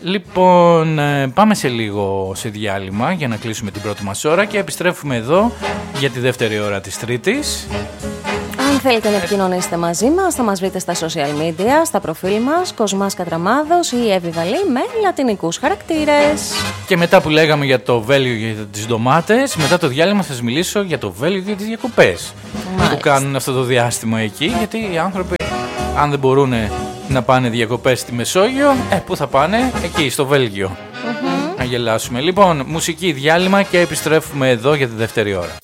Λοιπόν, πάμε σε λίγο σε διάλειμμα για να κλείσουμε την πρώτη μας ώρα και επιστρέφουμε εδώ για τη δεύτερη ώρα της Τρίτης. Αν θέλετε να επικοινωνήσετε μαζί μας, θα μας βρείτε στα social media, στα προφίλ μας, Κοσμάς Κατραμάδος ή Εύη Βαλή με λατινικούς χαρακτήρες. Και μετά που λέγαμε για το value για τις ντομάτες, μετά το διάλειμμα θα σας μιλήσω για το value για τις διακοπές που κάνουν αυτό το διάστημα εκεί, γιατί οι άνθρωποι αν δεν μπορούν να πάνε διακοπές στη Μεσόγειο, πού θα πάνε? Εκεί, στο Βέλγιο. Να γελάσουμε. Λοιπόν, μουσική διάλειμμα και επιστρέφουμε εδώ για τη δεύτερη ώρα.